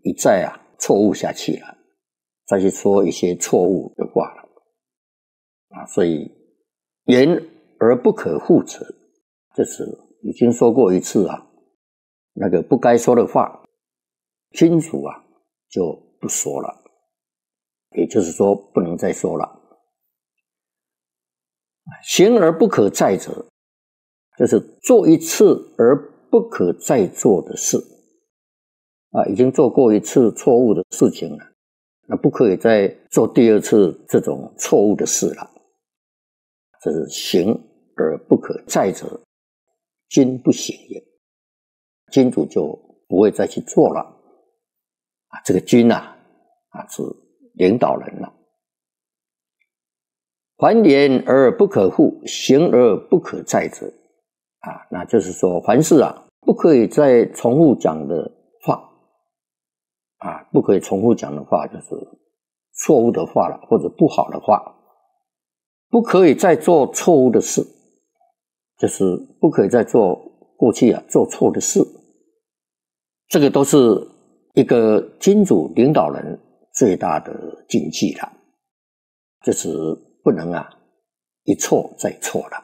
一再错误下去了，再去说一些错误的话了所以言而不可复辞，这是已经说过一次那个不该说的话，君主就不说了，也就是说不能再说了。行而不可再者，就是做一次而不可再做的事已经做过一次错误的事情了，那不可以再做第二次这种错误的事了。这是行而不可再者，君不行也。君主就不会再去做了这个君是领导人了。凡言而不可复，行而不可再者那就是说凡事不可以再重复讲的话不可以重复讲的话就是错误的话了，或者不好的话。不可以再做错误的事，就是不可以再做过去做错的事。这个都是一个君主领导人最大的禁忌了，就是不能一错再错了。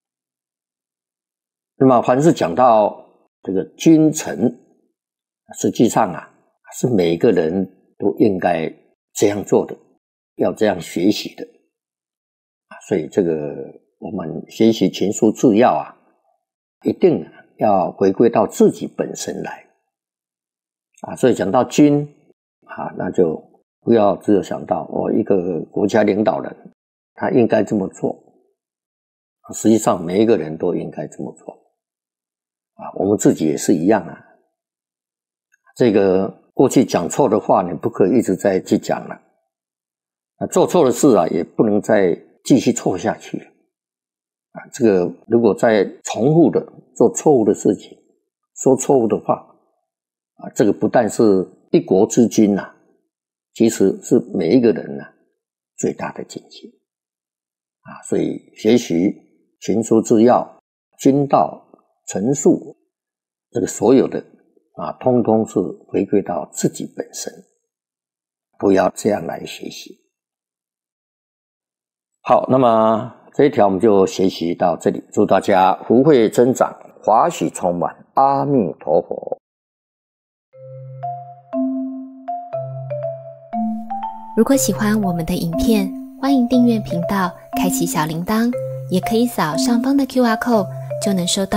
那么凡是讲到这个君臣，实际上是每个人都应该这样做的，要这样学习的所以这个我们学习群书治要一定要回归到自己本身来所以讲到君那就不要只有想到一个国家领导人他应该这么做，实际上每一个人都应该这么做我们自己也是一样这个过去讲错的话你不可以一直在去讲了做错的事也不能再继续错下去了这个如果再重复的做错误的事情，说错误的话这个不但是一国之君其实是每一个人最大的禁忌所以学习群书治要、君道、臣术，这个所有的通通是回归到自己本身，不要这样来学习。好，那么这一条我们就学习到这里，祝大家福慧增长，华喜充满，阿弥陀佛。 如果喜欢我们的影片，欢迎订阅频道，开启小铃铛，也可以扫上方的 QR code，就能收到